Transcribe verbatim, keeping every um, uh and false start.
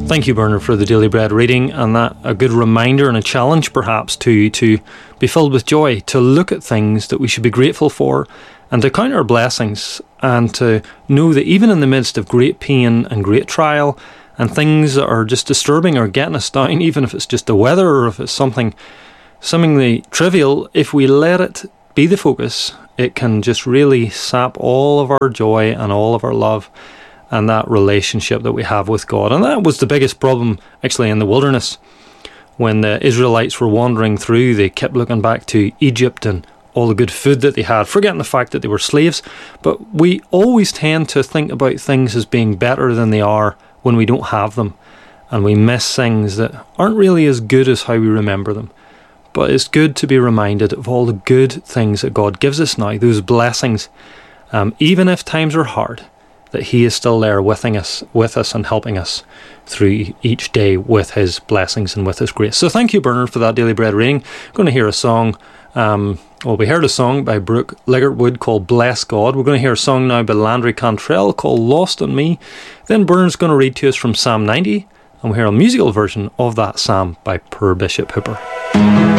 Thank you, Bernard, for the Daily Bread reading, and that a good reminder and a challenge perhaps to you to be filled with joy, to look at things that we should be grateful for, and to count our blessings, and to know that even in the midst of great pain and great trial, and things that are just disturbing or getting us down, even if it's just the weather or if it's something seemingly trivial, if we let it be the focus, it can just really sap all of our joy and all of our love and that relationship that we have with God. And that was the biggest problem actually in the wilderness. When the Israelites were wandering through, they kept looking back to Egypt and all the good food that they had, forgetting the fact that they were slaves. But we always tend to think about things as being better than they are when we don't have them. And we miss things that aren't really as good as how we remember them. But it's good to be reminded of all the good things that God gives us now, those blessings, um, even if times are hard, that He is still there with us, with us and helping us through each day with His blessings and with His grace. So thank you, Bernard, for that Daily Bread reading. I'm going to hear a song. Um, well, we heard a song by Brooke Ligertwood called Bless God. We're going to hear a song now by Landry Cantrell called Lost on Me. Then Bernard's going to read to us from Psalm ninety, and we'll hear a musical version of that psalm by Per Bishop Hooper.